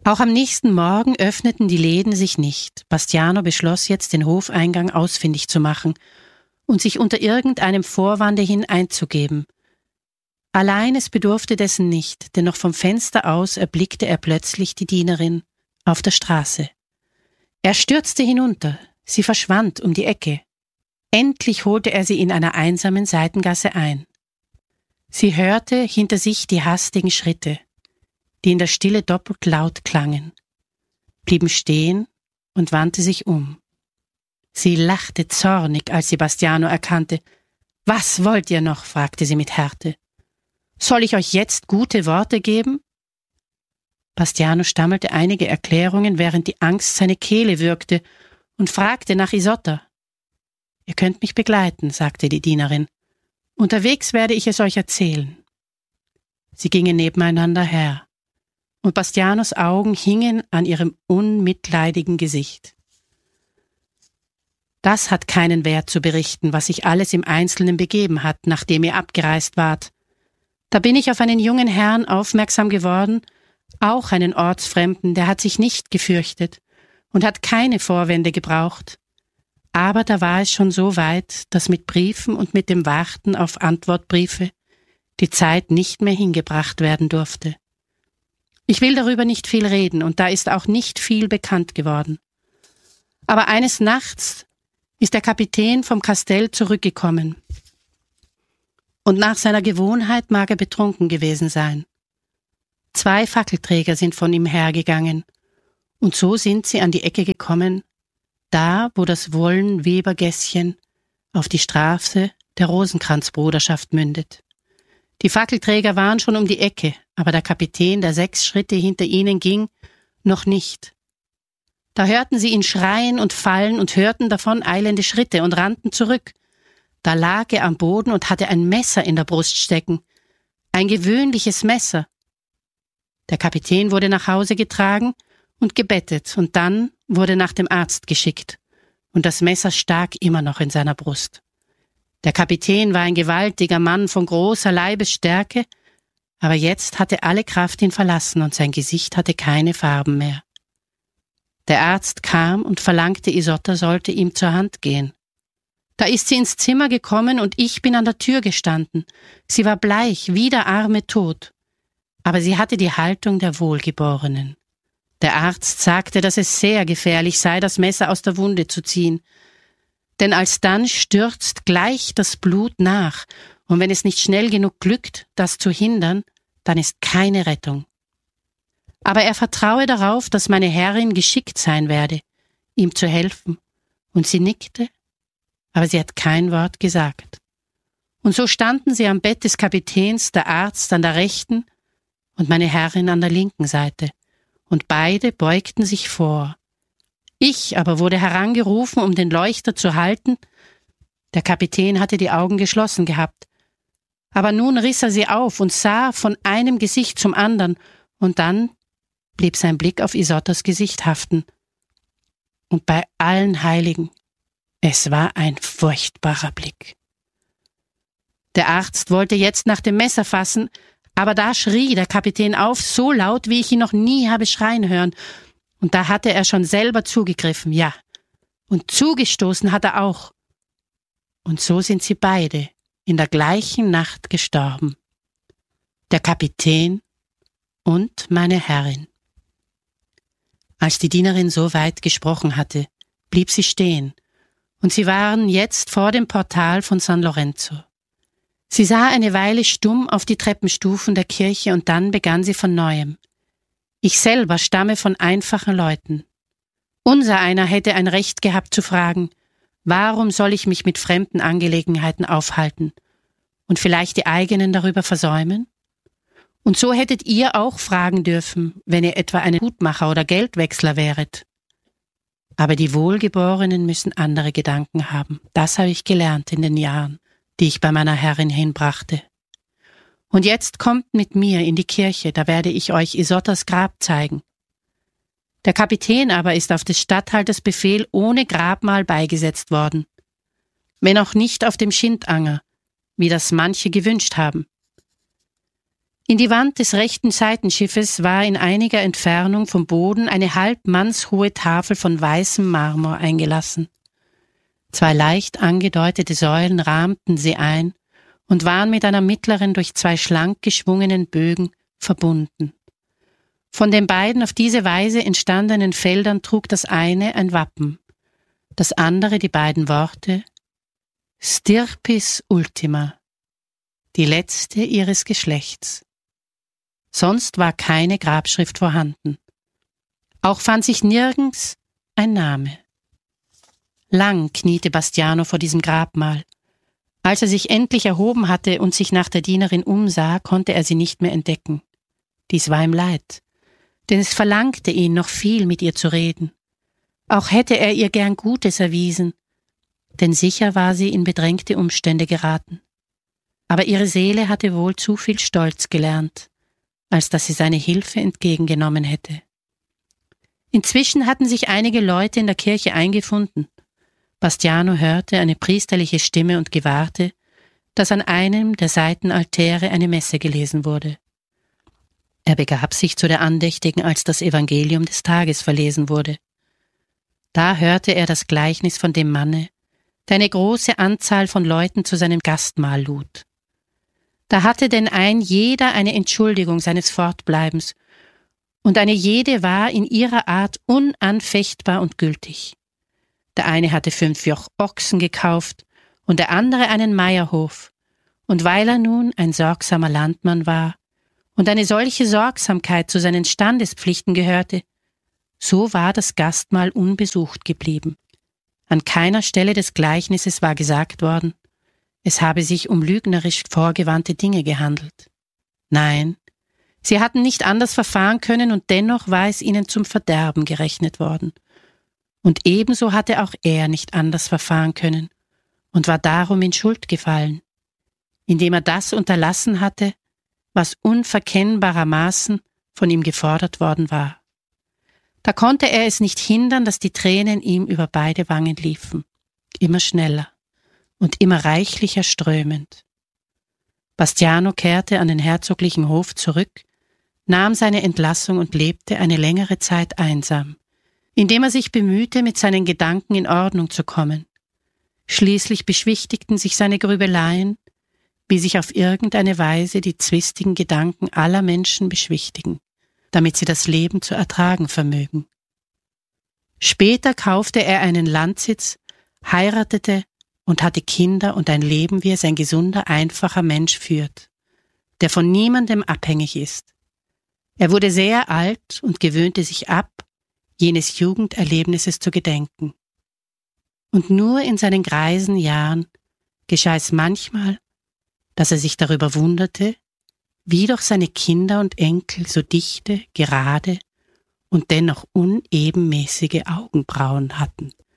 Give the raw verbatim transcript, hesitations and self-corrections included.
Auch am nächsten Morgen öffneten die Läden sich nicht. Bastiano beschloss jetzt, den Hofeingang ausfindig zu machen und sich unter irgendeinem Vorwande hin einzugeben. Allein es bedurfte dessen nicht, denn noch vom Fenster aus erblickte er plötzlich die Dienerin auf der Straße. Er stürzte hinunter, sie verschwand um die Ecke. Endlich holte er sie in einer einsamen Seitengasse ein. Sie hörte hinter sich die hastigen Schritte, die in der Stille doppelt laut klangen, blieben stehen und wandte sich um. Sie lachte zornig, als sie Bastiano erkannte. »Was wollt ihr noch?« fragte sie mit Härte. »Soll ich euch jetzt gute Worte geben?« Bastiano stammelte einige Erklärungen, während die Angst seine Kehle würgte, und fragte nach Isotta. »Ihr könnt mich begleiten«, sagte die Dienerin. »Unterwegs werde ich es euch erzählen.« Sie gingen nebeneinander her, und Bastianos Augen hingen an ihrem unmitleidigen Gesicht. »Das hat keinen Wert zu berichten, was sich alles im Einzelnen begeben hat, nachdem ihr abgereist wart. Da bin ich auf einen jungen Herrn aufmerksam geworden, auch einen Ortsfremden, der hat sich nicht gefürchtet und hat keine Vorwände gebraucht. Aber da war es schon so weit, dass mit Briefen und mit dem Warten auf Antwortbriefe die Zeit nicht mehr hingebracht werden durfte. Ich will darüber nicht viel reden, und da ist auch nicht viel bekannt geworden. Aber eines Nachts ist der Kapitän vom Kastell zurückgekommen, und nach seiner Gewohnheit mag er betrunken gewesen sein. Zwei Fackelträger sind von ihm hergegangen, und so sind sie an die Ecke gekommen, da, wo das Wollen-Weber-Gässchen auf die Straße der Rosenkranzbruderschaft mündet. Die Fackelträger waren schon um die Ecke, aber der Kapitän, der sechs Schritte hinter ihnen ging, noch nicht. Da hörten sie ihn schreien und fallen und hörten davon eilende Schritte und rannten zurück. Da lag er am Boden und hatte ein Messer in der Brust stecken. Ein gewöhnliches Messer. Der Kapitän wurde nach Hause getragen und gebettet, und dann wurde nach dem Arzt geschickt, und das Messer stak immer noch in seiner Brust. Der Kapitän war ein gewaltiger Mann von großer Leibesstärke, aber jetzt hatte alle Kraft ihn verlassen und sein Gesicht hatte keine Farben mehr. Der Arzt kam und verlangte, Isotta sollte ihm zur Hand gehen. Da ist sie ins Zimmer gekommen und ich bin an der Tür gestanden. Sie war bleich, wie der arme Tod, aber sie hatte die Haltung der Wohlgeborenen. Der Arzt sagte, dass es sehr gefährlich sei, das Messer aus der Wunde zu ziehen, denn alsdann stürzt gleich das Blut nach, und wenn es nicht schnell genug glückt, das zu hindern, dann ist keine Rettung. Aber er vertraue darauf, dass meine Herrin geschickt sein werde, ihm zu helfen, und sie nickte, aber sie hat kein Wort gesagt. Und so standen sie am Bett des Kapitäns, der Arzt an der rechten und meine Herrin an der linken Seite, und beide beugten sich vor. Ich aber wurde herangerufen, um den Leuchter zu halten. Der Kapitän hatte die Augen geschlossen gehabt. Aber nun riss er sie auf und sah von einem Gesicht zum anderen, und dann blieb sein Blick auf Isottas Gesicht haften. Und bei allen Heiligen, es war ein furchtbarer Blick. Der Arzt wollte jetzt nach dem Messer fassen, aber da schrie der Kapitän auf, so laut, wie ich ihn noch nie habe schreien hören. Und da hatte er schon selber zugegriffen, ja. Und zugestoßen hat er auch. Und so sind sie beide in der gleichen Nacht gestorben. Der Kapitän und meine Herrin. Als die Dienerin so weit gesprochen hatte, blieb sie stehen, und sie waren jetzt vor dem Portal von San Lorenzo. Sie sah eine Weile stumm auf die Treppenstufen der Kirche, und dann begann sie von Neuem. Ich selber stamme von einfachen Leuten. Unser einer hätte ein Recht gehabt zu fragen, warum soll ich mich mit fremden Angelegenheiten aufhalten und vielleicht die eigenen darüber versäumen? Und so hättet ihr auch fragen dürfen, wenn ihr etwa ein Gutmacher oder Geldwechsler wäret. Aber die Wohlgeborenen müssen andere Gedanken haben. Das habe ich gelernt in den Jahren, die ich bei meiner Herrin hinbrachte. Und jetzt kommt mit mir in die Kirche, da werde ich euch Isottas Grab zeigen. Der Kapitän aber ist auf des Statthalters Befehl ohne Grabmal beigesetzt worden, wenn auch nicht auf dem Schindanger, wie das manche gewünscht haben. In die Wand des rechten Seitenschiffes war in einiger Entfernung vom Boden eine halb mannshohe Tafel von weißem Marmor eingelassen. Zwei leicht angedeutete Säulen rahmten sie ein und waren mit einer mittleren durch zwei schlank geschwungenen Bögen verbunden. Von den beiden auf diese Weise entstandenen Feldern trug das eine ein Wappen, das andere die beiden Worte Stirpis ultima, die letzte ihres Geschlechts. Sonst war keine Grabschrift vorhanden. Auch fand sich nirgends ein Name. Lang kniete Bastiano vor diesem Grabmal. Als er sich endlich erhoben hatte und sich nach der Dienerin umsah, konnte er sie nicht mehr entdecken. Dies war ihm leid, denn es verlangte ihn noch viel mit ihr zu reden. Auch hätte er ihr gern Gutes erwiesen, denn sicher war sie in bedrängte Umstände geraten. Aber ihre Seele hatte wohl zu viel Stolz gelernt, als dass sie seine Hilfe entgegengenommen hätte. Inzwischen hatten sich einige Leute in der Kirche eingefunden. Bastiano hörte eine priesterliche Stimme und gewahrte, dass an einem der Seitenaltäre eine Messe gelesen wurde. Er begab sich zu der Andächtigen, als das Evangelium des Tages verlesen wurde. Da hörte er das Gleichnis von dem Manne, der eine große Anzahl von Leuten zu seinem Gastmahl lud. Da hatte denn ein jeder eine Entschuldigung seines Fortbleibens, und eine jede war in ihrer Art unanfechtbar und gültig. Der eine hatte fünf Joch Ochsen gekauft und der andere einen Meierhof, und weil er nun ein sorgsamer Landmann war und eine solche Sorgsamkeit zu seinen Standespflichten gehörte, so war das Gastmahl unbesucht geblieben. An keiner Stelle des Gleichnisses war gesagt worden, es habe sich um lügnerisch vorgewandte Dinge gehandelt. Nein, sie hatten nicht anders verfahren können und dennoch war es ihnen zum Verderben gerechnet worden. Und ebenso hatte auch er nicht anders verfahren können und war darum in Schuld gefallen, indem er das unterlassen hatte, was unverkennbarermaßen von ihm gefordert worden war. Da konnte er es nicht hindern, dass die Tränen ihm über beide Wangen liefen, immer schneller und immer reichlicher strömend. Bastiano kehrte an den herzoglichen Hof zurück, nahm seine Entlassung und lebte eine längere Zeit einsam, indem er sich bemühte, mit seinen Gedanken in Ordnung zu kommen. Schließlich beschwichtigten sich seine Grübeleien, wie sich auf irgendeine Weise die zwistigen Gedanken aller Menschen beschwichtigen, damit sie das Leben zu ertragen vermögen. Später kaufte er einen Landsitz, heiratete und hatte Kinder und ein Leben, wie es ein gesunder, einfacher Mensch führt, der von niemandem abhängig ist. Er wurde sehr alt und gewöhnte sich ab, jenes Jugenderlebnisses zu gedenken. Und nur in seinen greisen Jahren geschah es manchmal, dass er sich darüber wunderte, wie doch seine Kinder und Enkel so dichte, gerade und dennoch unebenmäßige Augenbrauen hatten.